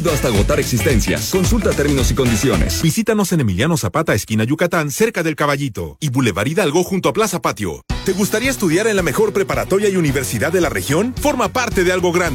Hasta agotar existencias. Consulta términos y condiciones. Visítanos en Emiliano Zapata, esquina Yucatán, cerca del Caballito, y Boulevard Hidalgo junto a Plaza Patio. ¿Te gustaría estudiar en la mejor preparatoria y universidad de la región? Forma parte de algo grande.